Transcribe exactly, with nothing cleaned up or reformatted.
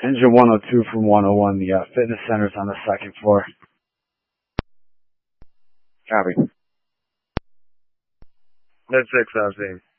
Engine one oh two from one oh one, the uh, fitness center's on the second floor. Copy. That's six, I was saying.